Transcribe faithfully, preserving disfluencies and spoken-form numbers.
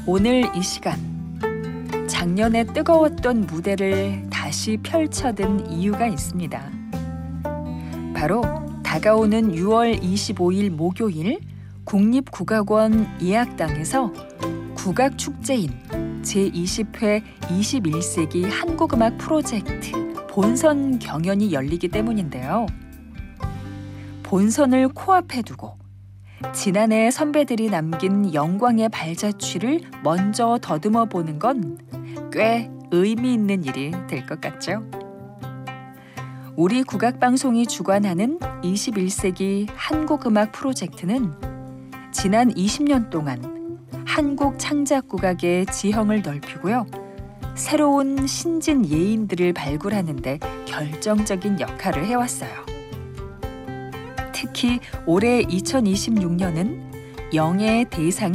오늘 이 시간, 작년에 뜨거웠던 무대를 다시 펼쳐든 이유가 있습니다. 바로 다가오는 유월 이십오일 목요일 국립국악원 예약당에서 국악축제인 제이십 회 이십일 세기 한국음악 프로젝트 본선 경연이 열리기 때문인데요. 본선을 코앞에 두고 지난해 선배들이 남긴 영광의 발자취를 먼저 더듬어 보는 건 꽤 의미 있는 일이 될 것 같죠? 우리 국악방송이 주관하는 이십일 세기 한국음악 프로젝트는 지난 이십 년 동안 한국 창작국악의 지형을 넓히고요. 새로운 신진 예인들을 발굴하는 데 결정적인 역할을 해왔어요. 특히 올해 이천이십육 년은 영예 대상이